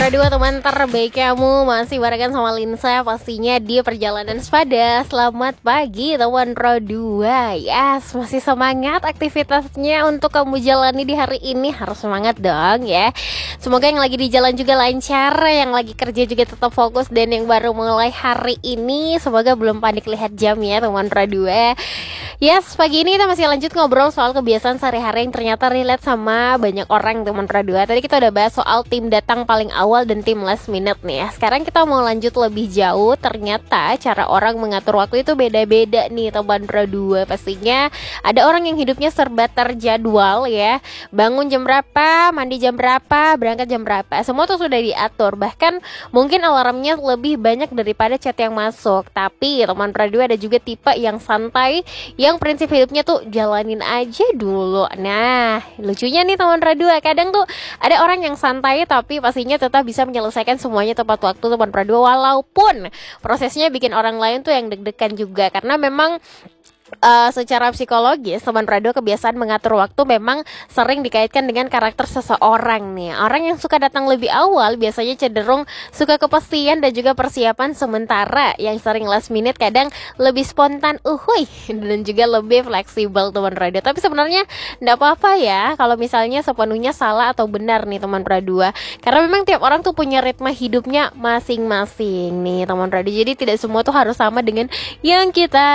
Dua teman terbaik kamu masih barengan sama Linsa pastinya di perjalanan sepada. Selamat pagi teman Rodua. Yes, masih semangat aktivitasnya untuk kamu jalani di hari ini. Harus semangat dong ya. Semoga yang lagi di jalan juga lancar, yang lagi kerja juga tetap fokus, dan yang baru mulai hari ini semoga belum panik lihat jam ya teman Rodua. Yes, pagi ini kita masih lanjut ngobrol soal kebiasaan sehari-hari yang ternyata relate sama banyak orang teman Radua. Tadi kita udah bahas soal tim datang paling awal dan tim last minute nih ya. Sekarang kita mau lanjut lebih jauh. Ternyata cara orang mengatur waktu itu beda-beda nih teman Radua. Pastinya ada orang yang hidupnya serba terjadwal ya. Bangun jam berapa, mandi jam berapa, berangkat jam berapa. Semua tuh sudah diatur. Bahkan mungkin alarmnya lebih banyak daripada chat yang masuk. Tapi teman Radua ada juga tipe yang santai, yang prinsip hidupnya tuh jalanin aja dulu. Nah, lucunya nih teman Radua, kadang tuh ada orang yang santai tapi pastinya tetap bisa menyelesaikan semuanya tepat waktu teman Radua, walaupun prosesnya bikin orang lain tuh yang deg-degan juga. Karena memang secara psikologis teman Radua, kebiasaan mengatur waktu memang sering dikaitkan dengan karakter seseorang nih. Orang yang suka datang lebih awal biasanya cenderung suka kepastian dan juga persiapan, sementara yang sering last minute kadang lebih spontan, dan juga lebih fleksibel teman Radua. Tapi sebenarnya enggak apa-apa ya kalau misalnya sepenuhnya salah atau benar nih teman Radua. Karena memang tiap orang tuh punya ritme hidupnya masing-masing nih teman Radua. Jadi tidak semua tuh harus sama dengan yang kita